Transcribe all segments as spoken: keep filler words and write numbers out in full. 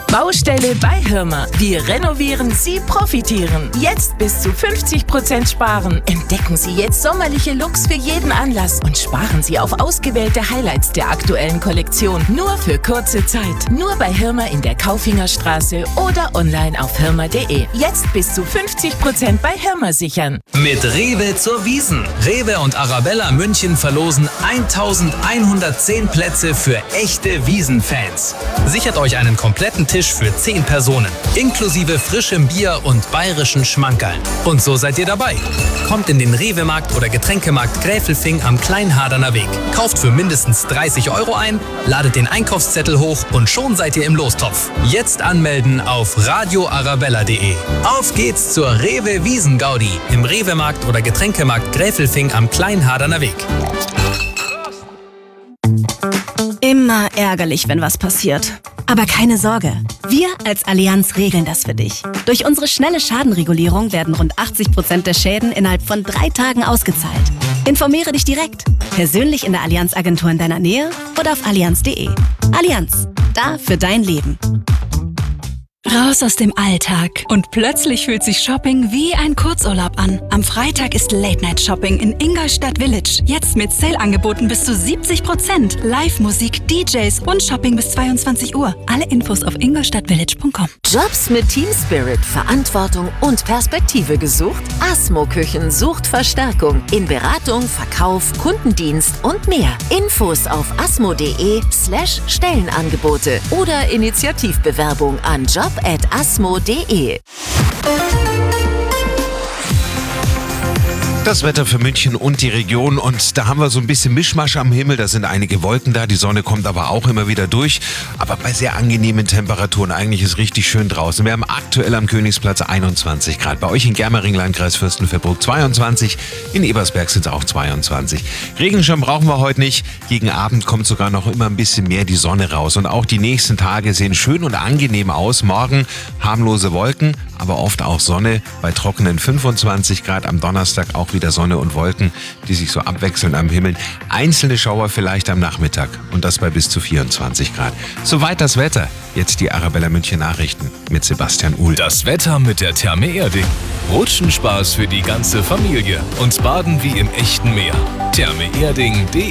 Baustelle bei Hirmer. Wir renovieren, Sie profitieren. Jetzt bis zu fünfzig Prozent sparen. Entdecken Sie jetzt sommerliche Looks für jeden Anlass und sparen Sie auf ausgewählte Highlights der aktuellen Kollektion. Nur für kurze Zeit. Nur bei Hirmer in der Kaufingerstraße oder online auf hirmer punkt de. Jetzt bis zu fünfzig Prozent bei Hirmer sichern. Mit Rewe zur Wiesn. Rewe und Arabella München verlosen eintausendeinhundertzehn Plätze für echte Wiesn-Fans. Sichert euch einen kompletten Tisch für zehn Personen, inklusive frischem Bier und bayerischen Schmankerln. Und so seid ihr dabei. Kommt in den Rewe-Markt oder Getränkemarkt Gräfelfing am Kleinhaderner Weg. Kauft für mindestens dreißig Euro ein, ladet den Einkaufszettel hoch und schon seid ihr im Lostopf. Jetzt anmelden auf radio arabella punkt de. Auf geht's zur Rewe Wiesn-Gaudi im Rewe-Markt oder Getränkemarkt Gräfelfing am Kleinhaderner Weg. Immer ärgerlich, wenn was passiert. Aber keine Sorge, wir als Allianz regeln das für dich. Durch unsere schnelle Schadenregulierung werden rund achtzig Prozent der Schäden innerhalb von drei Tagen ausgezahlt. Informiere dich direkt, persönlich in der Allianz-Agentur in deiner Nähe oder auf allianz punkt de. Allianz, da für dein Leben. Raus aus dem Alltag und plötzlich fühlt sich Shopping wie ein Kurzurlaub an. Am Freitag ist Late-Night-Shopping in Ingolstadt Village. Jetzt mit Sale-Angeboten bis zu siebzig Prozent. Live-Musik, D Js und Shopping bis zweiundzwanzig Uhr. Alle Infos auf ingolstadtvillage punkt com. Jobs mit Team Spirit, Verantwortung und Perspektive gesucht? Asmo Küchen sucht Verstärkung in Beratung, Verkauf, Kundendienst und mehr. Infos auf asmo punkt de slash Stellenangebote oder Initiativbewerbung an job at asmo punkt de. Das Wetter für München und die Region, und da haben wir so ein bisschen Mischmasch am Himmel, da sind einige Wolken da, die Sonne kommt aber auch immer wieder durch, aber bei sehr angenehmen Temperaturen, eigentlich ist richtig schön draußen. Wir haben aktuell am Königsplatz einundzwanzig Grad, bei euch in Germering, Landkreis Fürstenfeldbruck zweiundzwanzig, in Ebersberg sind es auch zweiundzwanzig. Regenschirm brauchen wir heute nicht, gegen Abend kommt sogar noch immer ein bisschen mehr die Sonne raus und auch die nächsten Tage sehen schön und angenehm aus. Morgen harmlose Wolken, aber oft auch Sonne bei trockenen fünfundzwanzig Grad, am Donnerstag auch wieder Sonne und Wolken, die sich so abwechseln am Himmel. Einzelne Schauer vielleicht am Nachmittag und das bei bis zu vierundzwanzig Grad. Soweit das Wetter. Jetzt die Arabella München Nachrichten mit Sebastian Uhl. Das Wetter mit der Therme Erding. Rutschenspaß für die ganze Familie und Baden wie im echten Meer. therme erding punkt de.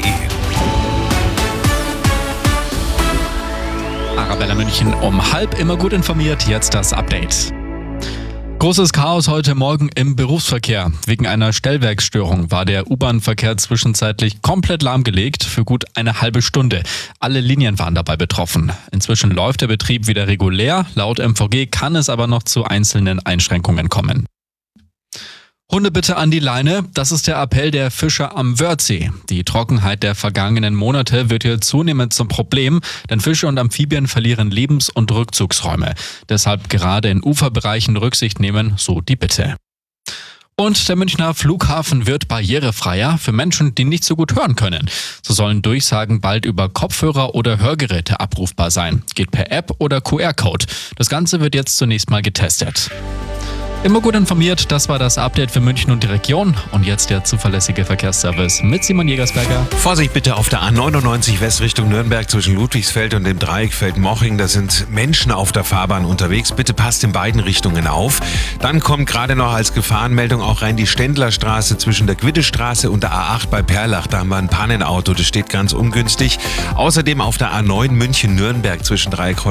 Arabella München um halb, immer gut informiert, jetzt das Update. Großes Chaos heute Morgen im Berufsverkehr. Wegen einer Stellwerksstörung war der U-Bahn-Verkehr zwischenzeitlich komplett lahmgelegt für gut eine halbe Stunde. Alle Linien waren dabei betroffen. Inzwischen läuft der Betrieb wieder regulär. Laut M V G kann es aber noch zu einzelnen Einschränkungen kommen. Hunde bitte an die Leine, das ist der Appell der Fischer am Wörthsee. Die Trockenheit der vergangenen Monate wird hier zunehmend zum Problem, denn Fische und Amphibien verlieren Lebens- und Rückzugsräume. Deshalb gerade in Uferbereichen Rücksicht nehmen, so die Bitte. Und der Münchner Flughafen wird barrierefreier für Menschen, die nicht so gut hören können. So sollen Durchsagen bald über Kopfhörer oder Hörgeräte abrufbar sein. Geht per App oder Q R-Code. Das Ganze wird jetzt zunächst mal getestet. Immer gut informiert, das war das Update für München und die Region. Und jetzt der zuverlässige Verkehrsservice mit Simon Jägersberger. Vorsicht bitte auf der A neunundneunzig West Richtung Nürnberg zwischen Ludwigsfeld und dem Dreieck Feldmoching. Da sind Menschen auf der Fahrbahn unterwegs. Bitte passt in beiden Richtungen auf. Dann kommt gerade noch als Gefahrenmeldung auch rein die Ständlerstraße zwischen der Quiddestraße und der A acht bei Perlach. Da haben wir ein Pannenauto, das steht ganz ungünstig. Außerdem auf der A neun München-Nürnberg zwischen Dreieck